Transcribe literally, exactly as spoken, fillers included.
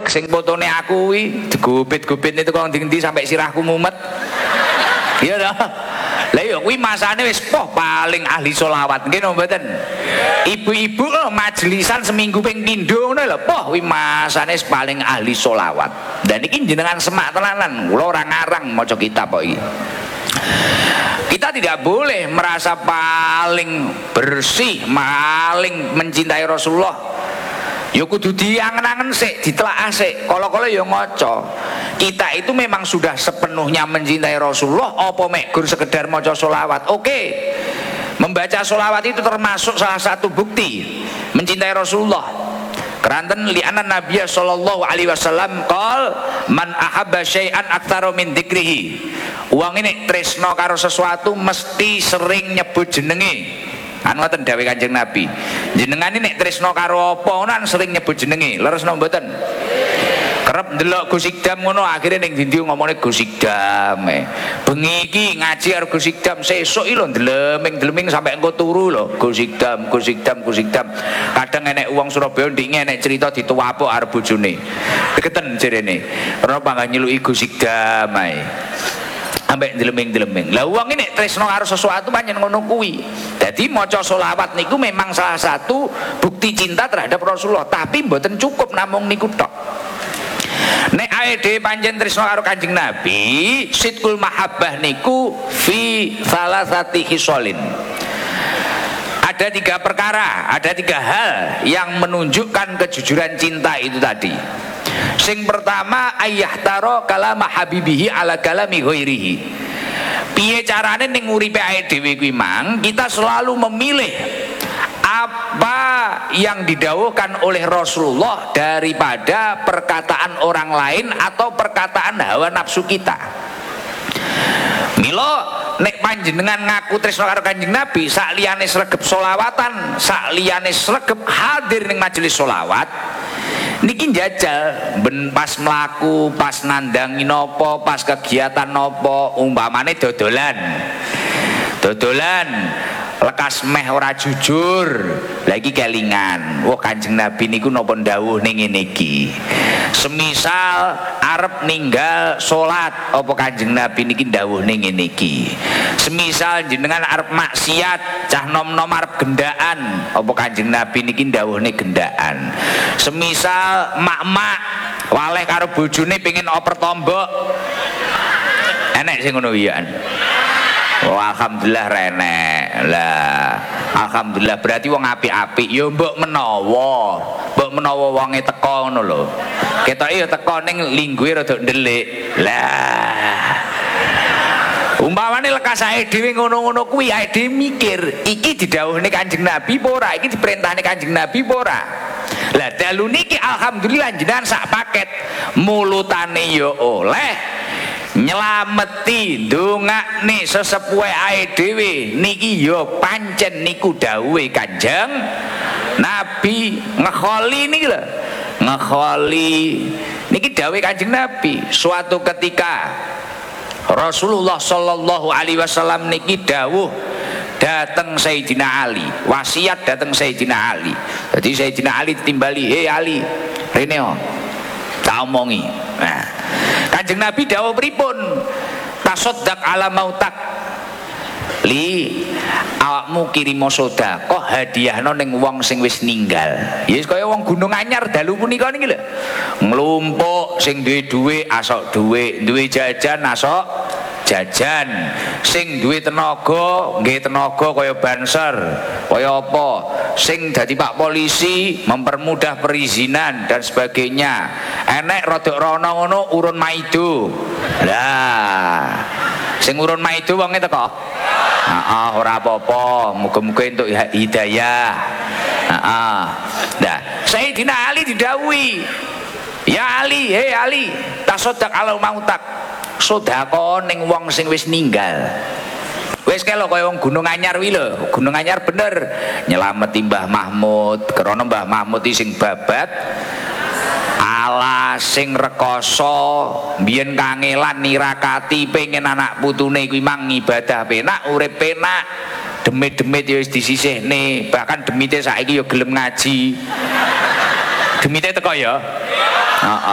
sing fotone aku kuwi digubit-gubit itu kok ndi-ndi sampai sirahku mumet. Iya dah. Lah ya kuwi masane wis poh paling ahli selawat nggih napa mboten? Ibu-ibu oh, majelisan seminggu ping pindho ngono lho, poh kuwi masane paling ahli selawat. Dan iki jenengan semak tenanan, kula ora ngarang maca kitab kok iki. Kita tidak boleh merasa paling bersih, paling mencintai Rasulullah. Ya kudu diangen-angen sik, ditelaah sik. Kala-kala ya ngaca. Kita itu memang sudah sepenuhnya mencintai Rasulullah apa mek gur sekedar maca selawat. Oke. Membaca selawat itu termasuk salah satu bukti mencintai Rasulullah. Keranten li'anna Nabiya sallallahu alaihi wasallam qol man ahabba syai'an aktsara min dzikrihi. Wong ini tresno karo sesuatu mesti sering nyebut jenenge. Anu ngoten dawuh Kanjeng Nabi. Jenengan ini nek tresno karo apa ngono sering nyebut jenenge. Leres napa mboten? Kerep ndelok Gus Ikdam ngono akhire ning ndi ngomongane Gus Ikdam. Eh. Bengi iki ngaji karo Gus Ikdam, sesuk iki lho ndeleming-deleming sampai engko turu lho Gus Ikdam, Gus Ikdam, Gus Ikdam. Kadang enek wong Surabaya ndinge enek cerita dituwapuk arep bojone. Deketen jerene. Ora pangga nyeluki Gus Ikdam ae. Ambek deleming-deleming. Lah wong ini tresno karo sesuatu pancen ngono kuwi. Dadi maca selawat niku memang salah satu bukti cinta terhadap Rasulullah, tapi mboten cukup namung niku tok. Nek awake dhewe pancen tresno karo Kanjeng Nabi, sidqul mahabbah niku fi salasati khisalin. Ada tiga perkara, ada tiga hal yang menunjukkan kejujuran cinta itu tadi. Sing pertama ayyahtaro kalama habibihi ala kalami ghairihi. Piye carane ning uripe awake dhewe kuwi mang kita selalu memilih apa yang didhawuhkan oleh Rasulullah daripada perkataan orang lain atau perkataan hawa nafsu kita. Milo nek panjenengan ngaku tresno karo Kanjeng Nabi, sak liyane sregep selawatan, sak liyane sregep hadir ning majelis selawat, niki njajal ben pas mlaku, pas nandangi nopo, pas kegiatan nopo, umpamane dodolan. Dodolan lekas meh ora jujur, lagi kelingan. Wah Kanjeng Nabi niku napa dawuh ning ngene iki. Semisal arep ninggal salat, apa Kanjeng Nabi niki dawuh ning ngene iki. Semisal jenengan arep maksiat, cah nom-nom arep gendaan, apa Kanjeng Nabi niki dawuhne gendaan. Semisal mak-mak waleh karo bojone pengin oper tombok. Enek sing ngono wian. Oh, alhamdulillah renek lah. Alhamdulillah berarti wong apik-apik. Ya mbok menawa, mbok menawa wonge teko ngono lho. Ketoke ya teko ning lingguhe rada ndelik. Lah. Umpamane lekas ae dhewe ngono-ngono kuwi ae dhewe mikir, iki didhawuhne Kanjeng Nabi apa ora? Iki diperintahne Kanjeng Nabi apa ora? Lah dalu niki alhamdulillah jenengan sak paket. Mulutane ya oleh nyelameti ndongakne sesepuhe ae dhewe niki ya pancen niku dawuhe Kanjeng Nabi. Ngekholi niki lho, ngekholi niki dawuhe Kanjeng Nabi. Suatu ketika Rasulullah sallallahu alaihi wasallam niki dawuh dateng Sayyidina Ali, wasiat dateng Sayyidina Ali. Jadi Sayyidina Ali ditimbali, "Hei Ali, rene oh, tak omongi." Nah, Kanjeng Nabi dawuh pripun? Tasaddaq ala mautak. Li awakmu kirimo sedekah hadiahno ning wong sing wis ninggal. Ya wis kaya wong Gunung Anyar dalu punika niki lho. Nglumpuk sing duwe dhuwit asok dhuwit, duwe jajan asok jajan. Sing duwe tenaga nggih tenaga kaya banser, kaya apa? Sing dadi Pak Polisi mempermudah perizinan dan sebagainya. Enek rodok rono ngono urun maido. Lah, sing urun maido wonge teko. Heeh, ora apa-apa, muga-muga entuk hidayah. Heeh. Nah, Sayyidina Ali didhawuhi, "Ya Ali, hei Ali, tasaddaq ala mautak." Sedekah ning wong sing wis ninggal. Wis kelo kaya wong Gunung Anyar wi lho. Gunung Anyar bener nyelameti Mbah Mahmud, krana Mbah Mahmud iki sing babat ala sing rekoso biyen kangelan nirakati pengen anak putune kuwi mang ibadah penak, urip penak, demit-demit ya wis disisihne, bahkan demite saiki ya gelem ngaji. Demite teko ya. Heeh,